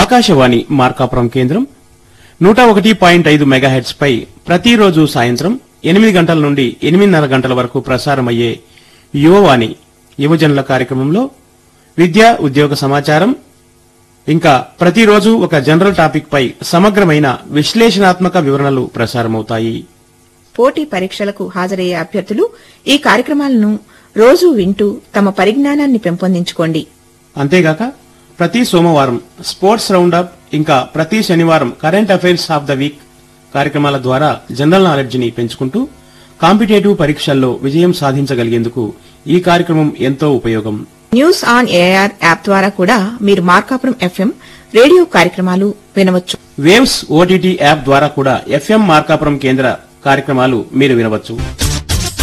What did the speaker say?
ఆకాశవాణి మార్కాపురం కేంద్రం 101.5 మెగాహెర్ట్జ్ పై ప్రతిరోజు సాయంత్రం 8 గంటల నుండి 8:30 గంటల వరకు ప్రసారమయ్యే యువవాణి యువజనుల కార్యక్రమంలో విద్యా ఉద్యోగ సమాచారం ఇంకా ప్రతిరోజు ఒక జనరల్ టాపిక్ పై సమగ్రమైన విశ్లేషణాత్మక వివరణలు ప్రసారమవుతాయి. పోటీ పరీక్షలకు హాజరయ్యే అభ్యర్థులు ఈ కార్యక్రమాలను రోజూ వింటూ తమ పరిజ్ఞానాన్ని పెంపొందించుకోండి. అంతేగాక ప్రతి సోమవారం స్పోర్ట్స్ రౌండప్ ఇంకా ప్రతి శనివారం current affairs of the week కార్యక్రమాల ద్వారా జనరల్ నాలెడ్జ్ ని పెంచుకుంటూ కాంపిటేటివ్ పరీక్షల్లో విజయం సాధించగలిగేందుకు ఈ కార్యక్రమం ఎంతో ఉపయోగం. న్యూస్ ఆన్ ఏఆర్ యాప్ ద్వారా కూడా మీరు మార్కాపురం ఎఫ్ఎం రేడియో కార్యక్రమాలు వినవచ్చు. వేవ్స్ ఓటీటీ యాప్ ద్వారా కూడా ఎఫ్ఎం మార్కాపురం కేంద్ర కార్యక్రమాలు మీరు వినవచ్చు.